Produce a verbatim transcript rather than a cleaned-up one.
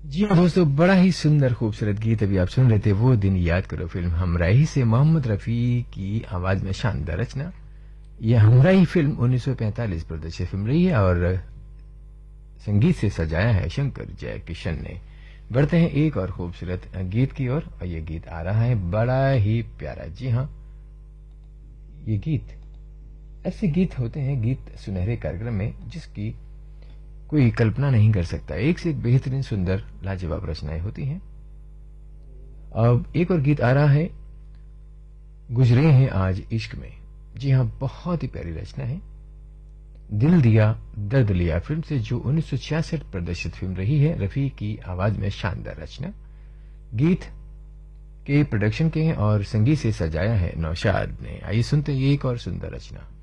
जी हाँ दोस्तों, बड़ा ही सुंदर खूबसूरत गीत अभी आप सुन रहे थे। वो दिन याद करो फिल्म हमराही से मोहम्मद रफ़ी की आवाज में शानदार रचना। यह हमराही फिल्म उन्नीस सौ पैंतालीस प्रदर्शित फिल्म रही है और संगीत से सजाया है शंकर जयकिशन ने। बढ़ते हैं एक और खूबसूरत गीत की ओर और, और ये गीत आ रहा है बड़ा ही प्यारा। जी हाँ, ये गीत ऐसे गीत होते हैं, गीत सुनहरे कार्यक्रम में जिसकी कोई कल्पना नहीं कर सकता। एक से एक बेहतरीन सुंदर लाजवाब रचनाएं होती हैं। अब एक और गीत आ रहा है, गुजरे हैं आज इश्क में। जी हाँ, बहुत ही प्यारी रचना है। दिल दिया दर्द लिया फिल्म से, जो उन्नीस सौ छियासठ प्रदर्शित फिल्म रही है। रफी की आवाज में शानदार रचना। गीत के प्रोडक्शन के हैं और संगीत से सजाया है नौशाद ने। आइए सुनते हैं एक और सुंदर रचना।